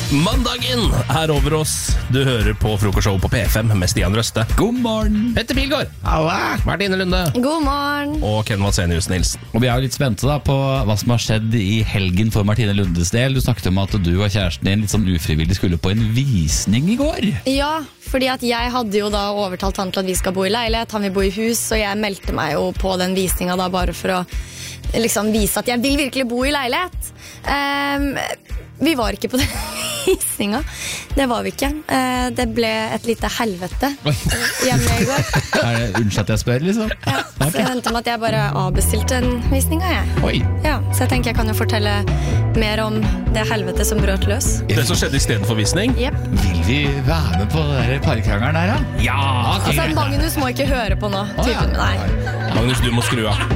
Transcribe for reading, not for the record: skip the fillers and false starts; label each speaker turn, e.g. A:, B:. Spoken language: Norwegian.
A: Mandagen er over oss. Du hører på Frokostshow på P5 med Stian Røste.
B: God morgen.
A: Petter Pilgaard. Martine Lunde.
C: God morgen.
A: Og Ken Vasenius Nilsen.
B: Og vi er jo litt spente da på hva som har skjedd i helgen for Martine Lundes del. Du snakket om at du og kjæresten din litt sånn ufrivillig skulle på en visning i går.
C: Ja, fordi at jeg hadde jo da overtalt han til at vi skal bo i leilighet. Han vil bo i hus, og jeg meldte meg jo på den visninga da bare for å liksom vise at jeg vil virkelig bo i leilighet. Vi var ikke på den visninga. Det var vi ikke. Det ble et lite helvete hjemme i går.
B: Unnskyld at jeg spør, liksom?
C: Ja, så det endte med at jeg bare avbestilte den visninga, jeg.
B: Oi.
C: Ja, så jeg tenker jeg kan jo fortelle mer om det helvete som brøt løs.
A: Det som skjedde i stedet for visning.
C: Yep.
B: Vil vi være med på den parkrangeren der, da? Ja!
C: Altså, Magnus må ikke høre på nå. Typen, nei.
A: Magnus, du må skru av.